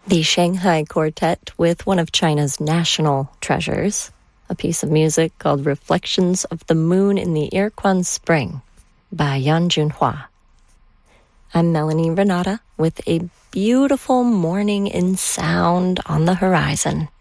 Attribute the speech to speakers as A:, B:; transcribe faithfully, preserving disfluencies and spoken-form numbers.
A: The Shanghai Quartet with one of China's national treasures, a piece of music called Reflections of the Moon in the Irquan Spring by Yan Junhua. I'm Melanie Renata with a beautiful morning in sound on the horizon.